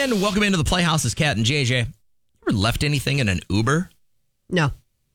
And welcome into the Playhouse. Is Kat and JJ. You ever left anything in an Uber? No.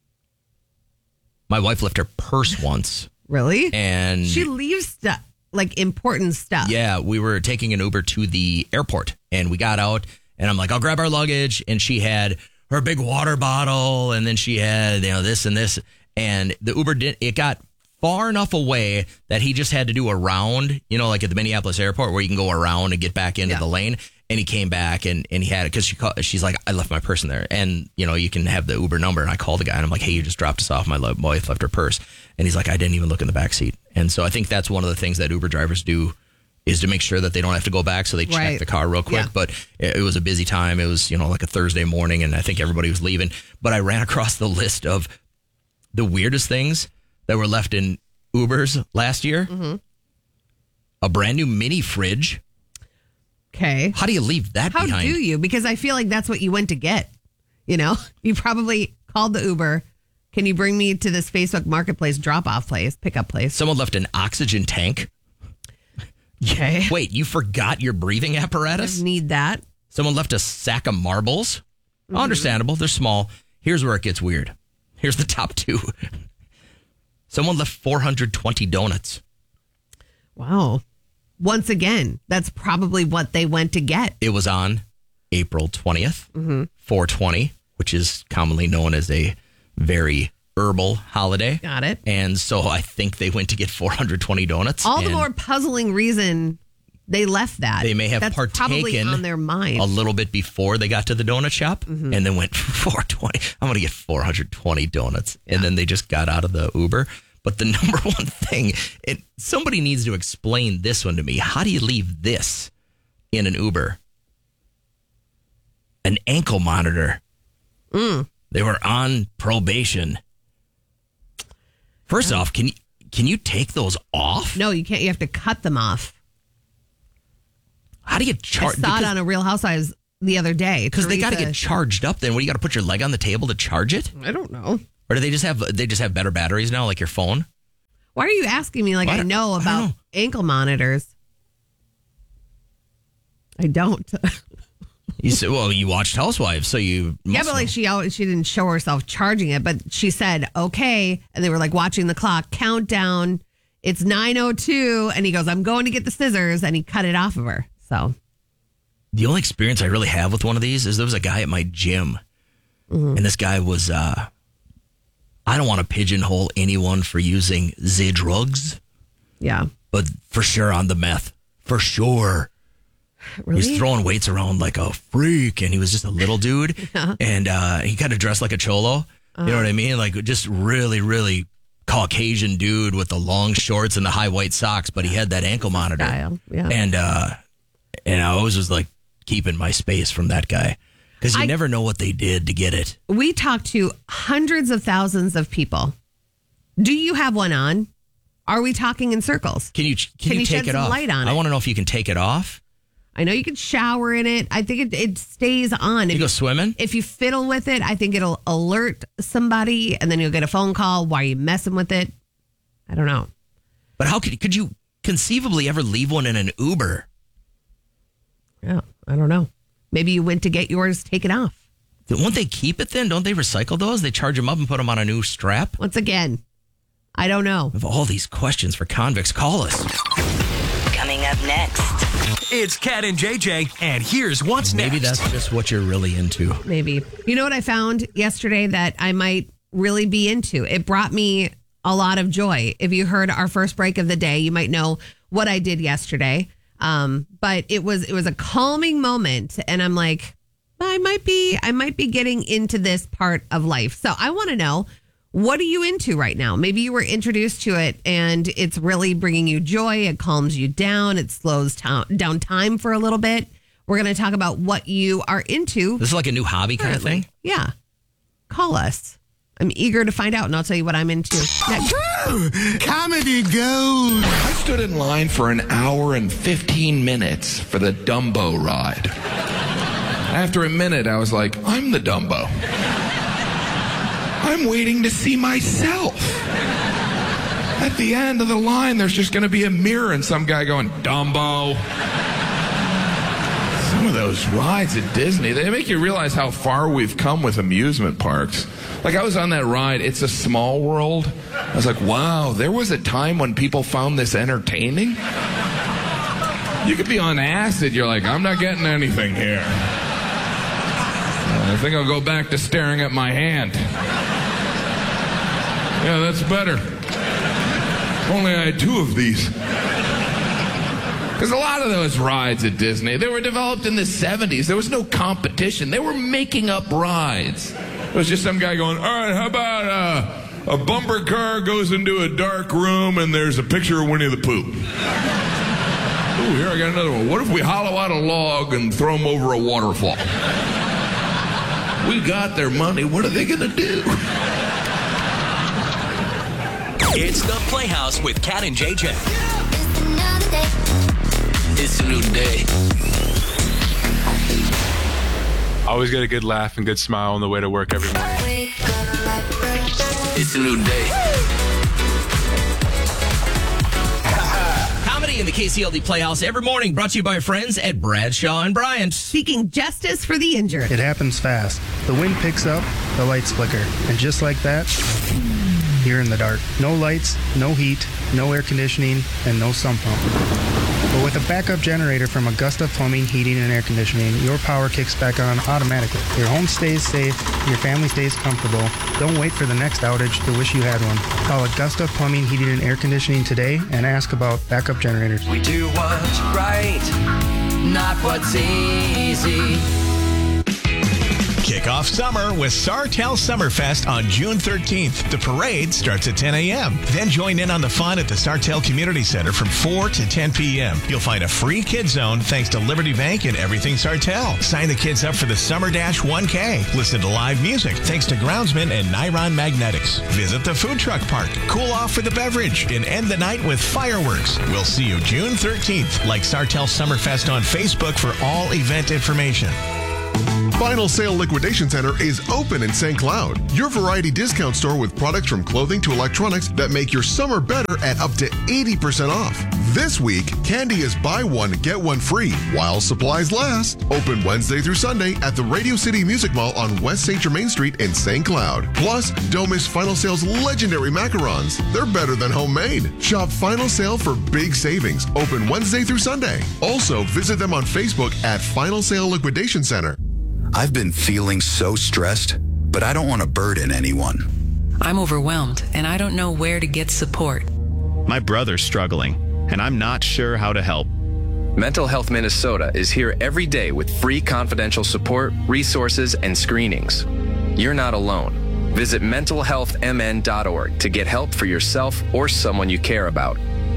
My wife left her purse once. Really? And she leaves stuff, like important stuff. yeah, we were taking an Uber to the airport and we got out and I'm like, I'll grab our luggage. And she had her big water bottle and then she had, this and this. And the Uber it got far enough away that he just had to do a round, like at the Minneapolis airport where you can go around and get back into the lane. And he came back and he had it because she's like, I left my purse in there. And, you can have the Uber number. And I called the guy and I'm like, hey, you just dropped us off. My wife left her purse. And he's like, I didn't even look in the back seat. And so I think that's one of the things that Uber drivers do is to make sure that they don't have to go back. So they check the car real quick. Yeah. But it was a busy time. It was, like a Thursday morning and I think everybody was leaving. But I ran across the list of the weirdest things that were left in Ubers last year. Mm-hmm. A brand new mini fridge. Okay. How do you leave that behind? How do you? Because I feel like that's what you went to get. You probably called the Uber. Can you bring me to this Facebook Marketplace drop-off place, pickup place? Someone left an oxygen tank. Okay. Wait, you forgot your breathing apparatus? I need that. Someone left a sack of marbles. Mm-hmm. Understandable. They're small. Here's where it gets weird. Here's the top two. Someone left 420 donuts. Wow. Once again, that's probably what they went to get. It was on April 20th, 420, which is commonly known as a very herbal holiday. Got it. And so I think they went to get 420 donuts. All the more puzzling reason they left that. They may have partaken on their mind a little bit before they got to the donut shop and then went 420. I'm going to get 420 donuts. Yeah. And then they just got out of the Uber. But the number one thing, somebody needs to explain this one to me. How do you leave this in an Uber? An ankle monitor. They were on probation. First off, can you take those off? No, you can't. You have to cut them off. How do you charge? I saw it on a Real Housewives the other day. Because they got to get charged up then. What, you got to put your leg on the table to charge it? I don't know. Or do they just have better batteries now, like your phone? Why are you asking me like I know about ankle monitors? I don't. You said, well, you watched Housewives, so you must but like she didn't show herself charging it, but she said, okay. And they were like watching the clock, countdown. It's 9:02. And he goes, I'm going to get the scissors. And he cut it off of her. So the only experience I really have with one of these is there was a guy at my gym. And this guy was, I don't want to pigeonhole anyone for using the drugs. Yeah. But for sure on the meth. For sure. Really? He's throwing weights around like a freak, and he was just a little dude. Yeah. And he kind of dressed like a cholo. You know what I mean? Like just really, really Caucasian dude with the long shorts and the high white socks, but he had that ankle monitor. Yeah. And I always was like keeping my space from that guy. Because you never know what they did to get it. We talked to hundreds of thousands of people. Do you have one on? Are we talking in circles? Can you take shed it some off? Light on it? I want to know if you can take it off. I know you can shower in it. I think it stays on. You go swimming? If you fiddle with it, I think it'll alert somebody, and then you'll get a phone call. Why are you messing with it? I don't know. But how could you conceivably ever leave one in an Uber? Yeah, I don't know. Maybe you went to get yours taken off. Won't they keep it then? Don't they recycle those? They charge them up and put them on a new strap? Once again, I don't know. Of all these questions for convicts, call us. Coming up next. It's Kat and JJ, and here's what's next. Maybe that's just what you're really into. Maybe. You know what I found yesterday that I might really be into? It brought me a lot of joy. If you heard our first break of the day, you might know what I did yesterday. But it was a calming moment, and I'm like, I might be getting into this part of life. So I want to know, what are you into right now? Maybe you were introduced to it and it's really bringing you joy. It calms you down. It slows down time for a little bit. We're going to talk about what you are into. This is like a new hobby kind of thing? Yeah. Call us. I'm eager to find out, and I'll tell you what I'm into next. Comedy gold. I stood in line for an hour and 15 minutes for the Dumbo ride. After a minute, I was like, I'm the Dumbo. I'm waiting to see myself. At the end of the line, there's just going to be a mirror and some guy going, Dumbo. So Some of those rides at Disney, they make you realize how far we've come with amusement parks. Like, I was on that ride, It's a Small World. I was like, wow, there was a time when people found this entertaining? You could be on acid, you're like, I'm not getting anything here. I think I'll go back to staring at my hand. Yeah, that's better. If only I had 2 of these. Because a lot of those rides at Disney, they were developed in the 70s. There was no competition. They were making up rides. It was just some guy going, all right, how about a bumper car goes into a dark room and there's a picture of Winnie the Pooh? Ooh, here I got another one. What if we hollow out a log and throw them over a waterfall? We got their money. What are they going to do? It's the Playhouse with Cat and JJ. It's a new day. Always get a good laugh and good smile on the way to work every morning. It's a new day. Comedy in the KCLD Playhouse every morning, brought to you by our friends at Bradshaw and Bryant. Seeking justice for the injured. It happens fast. The wind picks up, the lights flicker, and just like that, you're in the dark. No lights, no heat, no air conditioning, and no sump pump. But with a backup generator from Augusta Plumbing, Heating, and Air Conditioning, your power kicks back on automatically. Your home stays safe, your family stays comfortable. Don't wait for the next outage to wish you had one. Call Augusta Plumbing, Heating, and Air Conditioning today and ask about backup generators. We do what's right, not what's easy. Kick off summer with Sartell Summerfest on June 13th. The parade starts at 10 a.m. Then join in on the fun at the Sartell Community Center from 4 to 10 p.m. You'll find a free kids zone thanks to Liberty Bank and Everything Sartell. Sign the kids up for the Summer Dash 1K. Listen to live music thanks to Groundsman and Niron Magnetics. Visit the food truck park. Cool off for the beverage and end the night with fireworks. We'll see you June 13th. Like Sartell Summerfest on Facebook for all event information. Final Sale Liquidation Center is open in St. Cloud, your variety discount store with products from clothing to electronics that make your summer better at up to 80% off. This week, candy is buy one, get one free while supplies last. Open Wednesday through Sunday at the Radio City Music Mall on West St. Germain Street in St. Cloud. Plus, don't miss Final Sale's legendary macarons. They're better than homemade. Shop Final Sale for big savings. Open Wednesday through Sunday. Also, visit them on Facebook at Final Sale Liquidation Center. I've been feeling so stressed, but I don't want to burden anyone. I'm overwhelmed, and I don't know where to get support. My brother's struggling, and I'm not sure how to help. Mental Health Minnesota is here every day with free confidential support, resources, and screenings. You're not alone. Visit mentalhealthmn.org to get help for yourself or someone you care about.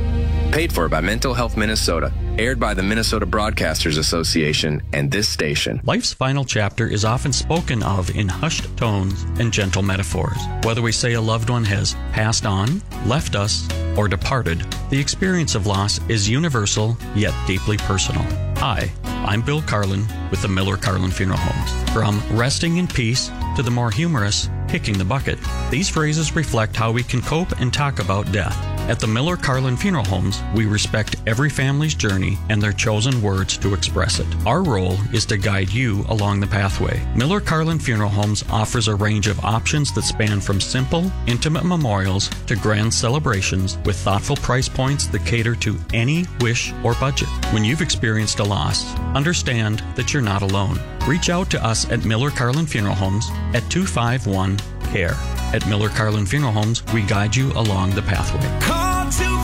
Paid for by Mental Health Minnesota. Aired by the Minnesota Broadcasters Association and this station. Life's final chapter is often spoken of in hushed tones and gentle metaphors. Whether we say a loved one has passed on, left us, or departed, the experience of loss is universal yet deeply personal. Hi, I'm Bill Carlin with the Miller Carlin Funeral Homes. From resting in peace to the more humorous kicking the bucket, these phrases reflect how we can cope and talk about death. At the Miller Carlin Funeral Homes, we respect every family's journey and their chosen words to express it. Our role is to guide you along the pathway. Miller Carlin Funeral Homes offers a range of options that span from simple, intimate memorials to grand celebrations with thoughtful price points that cater to any wish or budget. When you've experienced a loss, understand that you're not alone. Reach out to us at Miller Carlin Funeral Homes at 251-CARE. At Miller Carlin Funeral Homes, we guide you along the pathway. Call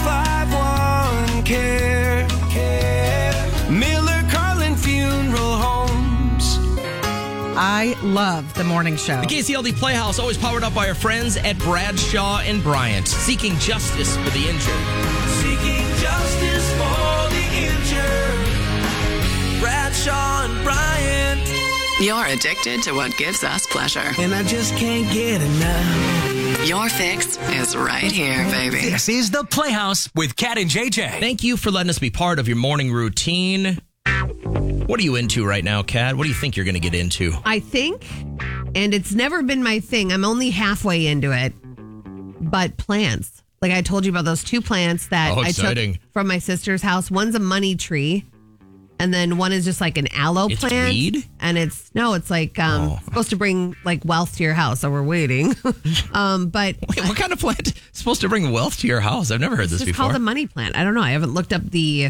251-CARE. Miller Carlin Funeral Homes. I love the morning show. The KCLD Playhouse, always powered up by our friends at Bradshaw and Bryant. Seeking justice for the injured. Seeking justice for the injured. Bradshaw and Bryant. You're addicted to what gives us pleasure. And I just can't get enough. Your fix is right here, baby. This is the Playhouse with Cat and JJ. Thank you for letting us be part of your morning routine. What are you into right now, Kat? What do you think you're going to get into? I think, and it's never been my thing, I'm only halfway into it, but plants. Like I told you about those 2 plants that I took from my sister's house. One's a money tree, And then one is just like an aloe It's plant. weed? And it's like supposed to bring like wealth to your house. So we're waiting. But Wait, what kind of plant is supposed to bring wealth to your house? I've never heard this it's before. called a money plant. I don't know. I haven't looked up the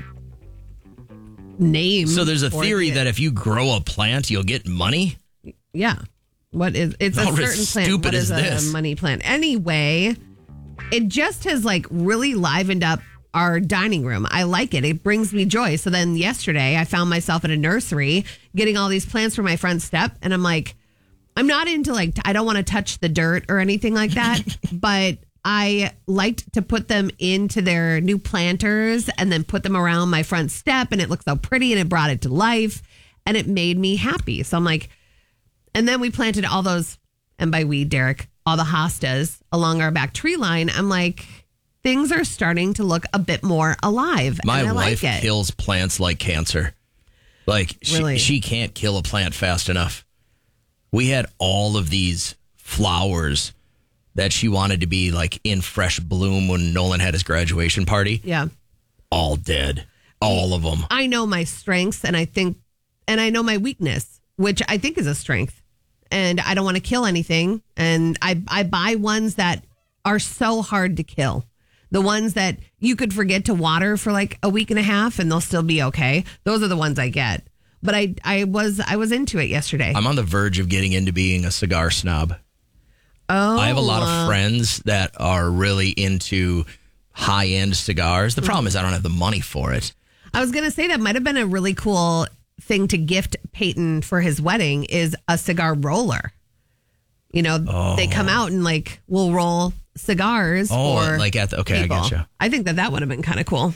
name. So there's a for theory it. that if you grow a plant, you'll get money. Yeah. It's a How certain plant. stupid What is is this? a money plant? Anyway, it just has like really livened up our dining room. I like it. It brings me joy. So then yesterday I found myself at a nursery getting all these plants for my front step. And I'm like, I'm not into like, I don't want to touch the dirt or anything like that. But I liked to put them into their new planters and then put them around my front step. And it looked so pretty and it brought it to life and it made me happy. So I'm like, and then we planted all those, and by we, Derek, all the hostas along our back tree line. I'm like, things are starting to look a bit more alive. My and I wife like it. kills plants like cancer. Like Really? she can't kill a plant fast enough. We had all of these flowers that she wanted to be like in fresh bloom when Nolan had his graduation party. Yeah. All dead. All of them. I know my strengths and I know my weakness, which I think is a strength. And I don't want to kill anything. And I buy ones that are so hard to kill. The ones that you could forget to water for like a week and a half and they'll still be okay. Those are the ones I get. But I was into it yesterday. I'm on the verge of getting into being a cigar snob. Oh, I have a lot of friends that are really into high-end cigars. The problem is I don't have the money for it. I was going to say that might have been a really cool thing to gift Peyton for his wedding is a cigar roller. You know, they come out and like will roll cigars. for like at the, okay, people. I gotcha. I think that would have been kind of cool.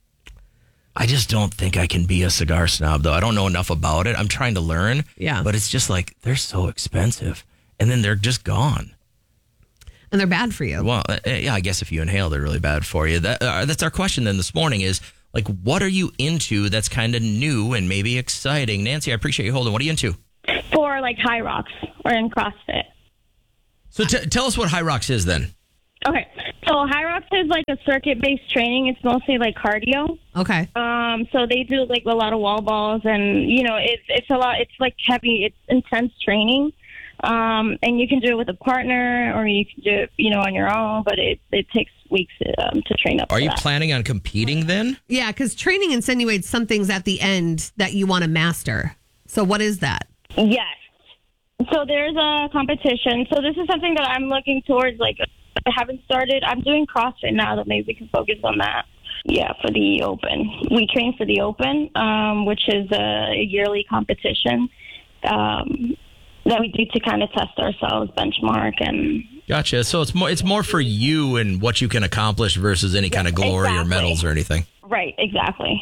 I just don't think I can be a cigar snob, though. I don't know enough about it. I'm trying to learn. Yeah. But it's just like, they're so expensive. And then they're just gone. And they're bad for you. Well, yeah, I guess if you inhale, they're really bad for you. That's our question then this morning is, like, what are you into that's kind of new and maybe exciting? Nancy, I appreciate you holding. What are you into? For, like, High Rocks or in CrossFit. So tell us what High Rocks is then. Okay, so High Rocks is like a circuit-based training. It's mostly like cardio. Okay. So they do like a lot of wall balls, and you know, it's a lot. It's like heavy. It's intense training, and you can do it with a partner, or you can do it, you know, on your own. But it takes weeks to train up. Are for you that. planning on competing then? Yeah, because training insinuates some things at the end that you want to master. So what is that? Yes. So there's a competition. So this is something that I'm looking towards. Like, I haven't started. I'm doing CrossFit now, that maybe we can focus on that. Yeah, for the Open. We train for the Open, which is a yearly competition that we do to kind of test ourselves, benchmark, and Gotcha. So it's more for you and what you can accomplish versus any kind of glory or medals or anything. right, exactly.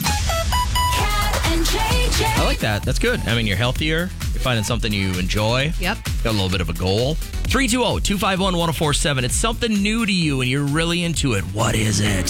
I like that. That's good. I mean, you're healthier. You're finding something you enjoy. Yep. Got a little bit of a goal. 320-251-1047. It's something new to you and you're really into it. What is it?